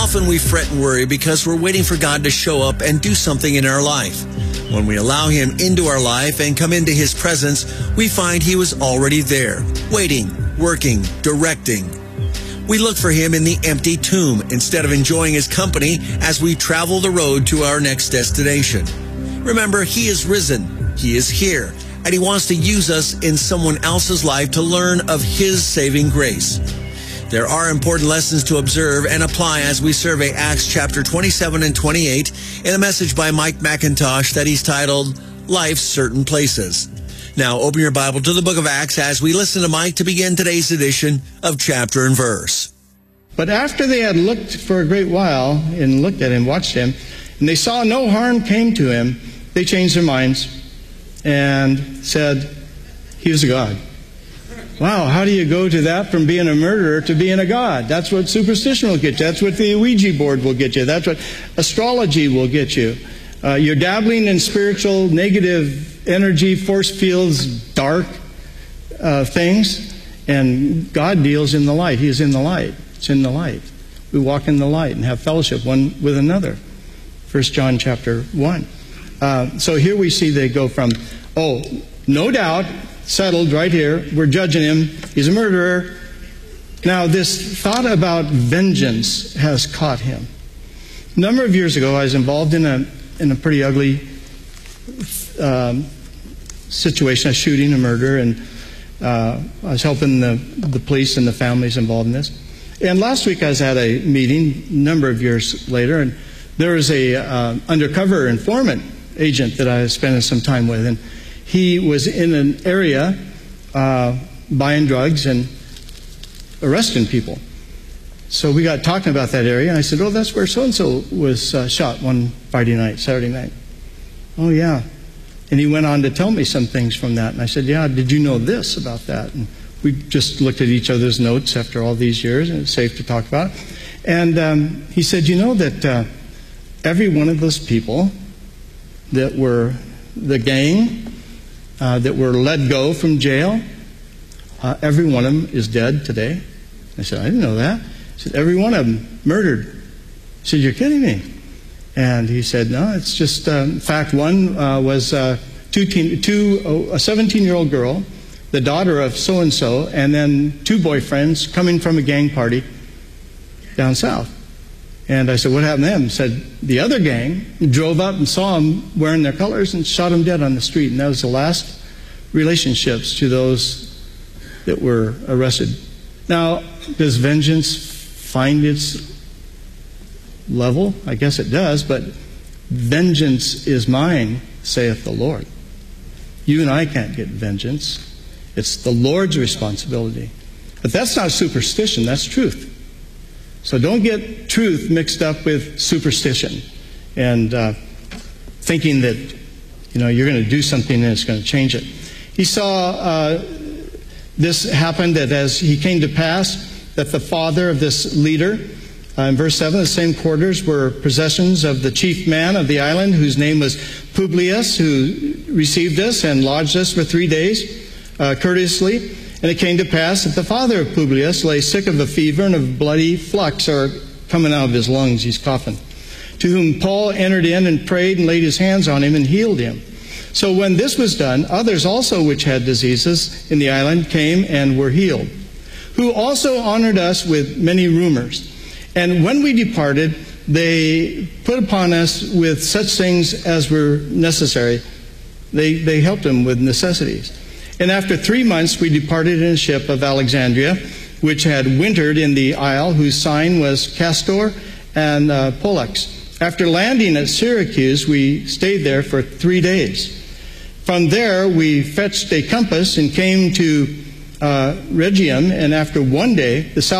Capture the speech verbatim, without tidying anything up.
Often we fret and worry because we're waiting for God to show up and do something in our life. When we allow Him into our life and come into His presence, we find He was already there, waiting, working, directing. We look for Him in the empty tomb instead of enjoying His company as we travel the road to our next destination. Remember, He is risen, He is here, and He wants to use us in someone else's life to learn of His saving grace. There are important lessons to observe and apply as we survey Acts chapter twenty-seven and twenty-eight in a message by Mike McIntosh that he's titled, Life's Certain Places. Now open your Bible to the book of Acts as we listen to Mike to begin today's edition of Chapter and Verse. But after they had looked for a great while and looked at him, watched him, and they saw no harm came to him, they changed their minds and said, he was a god. Wow, how do you go to that from being a murderer to being a god? That's what superstition will get you. That's what the Ouija board will get you. That's what astrology will get you. Uh, you're dabbling in spiritual, negative energy, force fields, dark uh, things, and God deals in the light. He is in the light. It's in the light. We walk in the light and have fellowship one with another. First John chapter one. Uh, so here we see they go from, oh, no doubt, settled right here. We're judging him. He's a murderer. Now, this thought about vengeance has caught him. A number of years ago, I was involved in a in a pretty ugly um, situation, a shooting, a murder, and uh, I was helping the, the police and the families involved in this. And last week, I was at a meeting, a number of years later, and there was a uh, undercover informant agent that I was spending some time with, and he was in an area uh, buying drugs and arresting people. So we got talking about that area, and I said, oh, that's where so-and-so was uh, shot one Friday night, Saturday night. Oh, yeah. And he went on to tell me some things from that. And I said, yeah, did you know this about that? And we just looked at each other's notes after all these years, and it's safe to talk about it. And um, he said, you know that uh, every one of those people that were the gang, Uh, that were let go from jail, uh, every one of them is dead today. I said, I didn't know that. He said, every one of them murdered. I said, you're kidding me. And he said, no, it's just, uh, in fact, one uh, was uh, two teen, two, oh, a seventeen-year-old girl, the daughter of so-and-so, and then two boyfriends coming from a gang party down south. And I said, what happened to them? He said, the other gang drove up and saw them wearing their colors and shot them dead on the street. And that was the last relationships to those that were arrested. Now, does vengeance find its level? I guess it does, but vengeance is mine, saith the Lord. You and I can't get vengeance. It's the Lord's responsibility. But that's not superstition, that's truth. So don't get truth mixed up with superstition and uh, thinking that, you know, you're going to do something and it's going to change it. He saw uh, this happen, that as he came to pass, that the father of this leader, uh, in verse seven, the same quarters were possessions of the chief man of the island, whose name was Publius, who received us and lodged us for three days uh, courteously. And it came to pass that the father of Publius lay sick of a fever and of bloody flux are coming out of his lungs. He's coughing. To whom Paul entered in and prayed and laid his hands on him and healed him. So when this was done, others also which had diseases in the island came and were healed, who also honored us with many rumors. And when we departed, they put upon us with such things as were necessary. They, they helped him with necessities. And after three months we departed in a ship of Alexandria, which had wintered in the isle, whose sign was Castor and uh, Pollux. After landing at Syracuse, we stayed there for three days. From there we fetched a compass and came to uh, Rhegium, and after one day the south